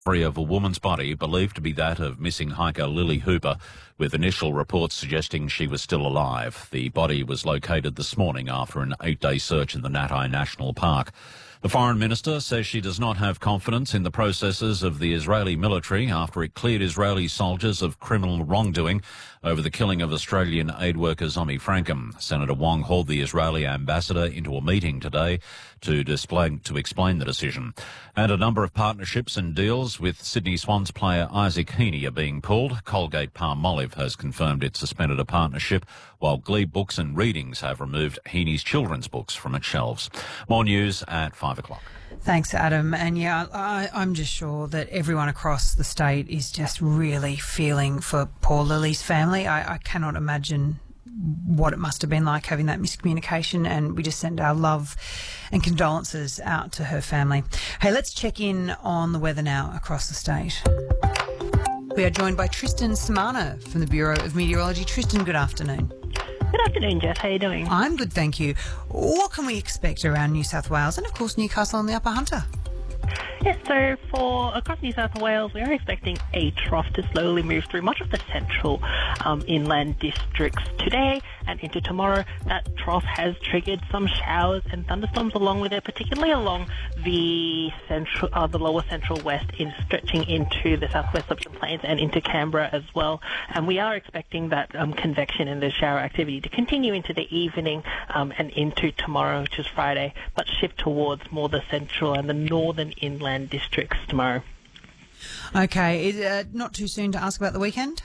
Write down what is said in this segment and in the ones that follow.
Of a woman's body believed to be that of missing hiker Lily Hooper, with initial reports suggesting she was still alive. The body was located this morning after an 8-day search in the Natai National Park. The Foreign Minister says she does not have confidence in the processes of the Israeli military after it cleared Israeli soldiers of criminal wrongdoing over the killing of Australian aid worker Zomi Frankham. Senator Wong hauled the Israeli ambassador into a meeting today to explain the decision. And a number of partnerships and deals with Sydney Swans player Isaac Heaney are being pulled. Colgate-Palmolive has confirmed it suspended a partnership, while Glebe Books and Readings have removed Heaney's children's books from its shelves. More news at 5 o'clock. Thanks, Adam. And yeah, I'm just sure that everyone across the state is just really feeling for poor Lily's family. I cannot imagine what it must have been like having that miscommunication, and we just send our love and condolences out to her family. Hey, let's check in on the weather now across the state. We are joined by Tristan Samana from the Bureau of Meteorology. Tristan, good afternoon. Good afternoon, Jess. How are you doing? I'm good, thank you. What can we expect around New South Wales and, of course, Newcastle and the Upper Hunter? Yes, so for across New South Wales, we are expecting a trough to slowly move through much of the central inland districts today and into tomorrow. That trough has triggered some showers and thunderstorms along with it, particularly along the lower central west, stretching into the southwest Southern Plains and into Canberra as well. And we are expecting that convection and the shower activity to continue into the evening and into tomorrow, which is Friday, but shift towards more the central and the northern inland districts tomorrow. Okay, is it not too soon to ask about the weekend?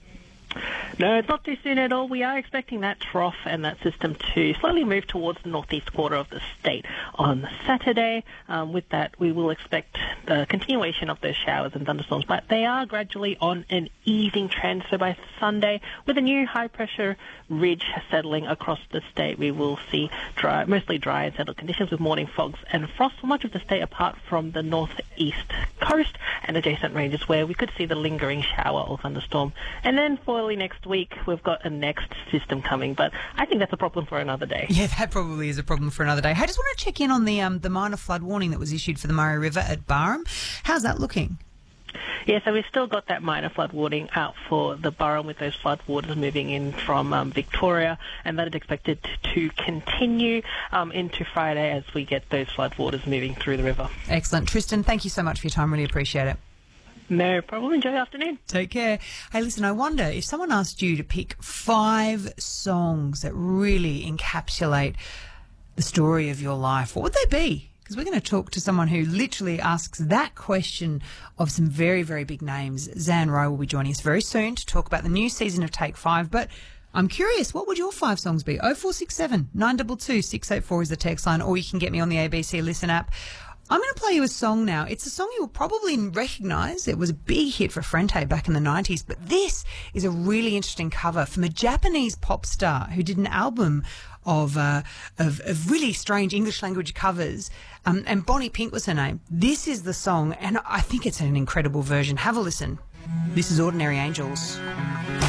No, it's not too soon at all. We are expecting that trough and that system to slowly move towards the northeast quarter of the state on Saturday. With that, we will expect the continuation of those showers and thunderstorms, but they are gradually on an easing trend. So by Sunday, with a new high-pressure ridge settling across the state, we will see mostly dry and settled conditions with morning fogs and frost for much of the state apart from the northeast coast and adjacent ranges where we could see the lingering shower or thunderstorm. And then for early next week, we've got a next system coming, but I think that's a problem for another day. Yeah, that probably is a problem for another day. I just want to check in on the minor flood warning that was issued for the Murray River at Barham. How's that looking? Yeah, so we've still got that minor flood warning out for the Barham with those flood waters moving in from Victoria, and that is expected to continue into Friday as we get those flood waters moving through the river. Excellent. Tristan, thank you so much for your time. Really appreciate it. No problem. Enjoy your afternoon. Take care. Hey, listen, I wonder if someone asked you to pick 5 songs that really encapsulate the story of your life, what would they be? Because we're going to talk to someone who literally asks that question of some very, very big names. Zan Rowe will be joining us very soon to talk about the new season of Take 5. But I'm curious, what would your 5 songs be? 0467 922 684 is the text line, or you can get me on the ABC Listen app. I'm going to play you a song now. It's a song you will probably recognise. It was a big hit for Frente back in the 90s, but this is a really interesting cover from a Japanese pop star who did an album of really strange English language covers, and Bonnie Pink was her name. This is the song, and I think it's an incredible version. Have a listen. This is Ordinary Angels.